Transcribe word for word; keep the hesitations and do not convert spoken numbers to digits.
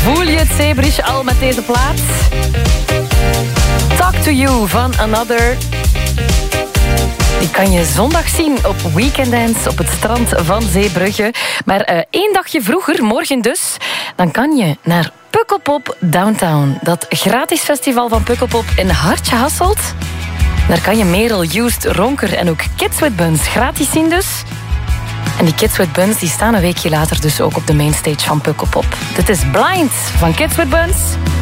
Voel je het zeebriesje al met deze plaat? Talk to You van Another. Die kan je zondag zien op Weekend Dance op het strand van Zeebrugge. Maar uh, één dagje vroeger, morgen dus, dan kan je naar Pukkelpop Downtown. Dat gratis festival van Pukkelpop in Hartje Hasselt. Daar kan je Merel, Joost, Ronker en ook Kids with Buns gratis zien dus. En die Kids with Buns die staan een weekje later dus ook op de mainstage van Pukkelpop. Dit is Blind van Kids with Buns.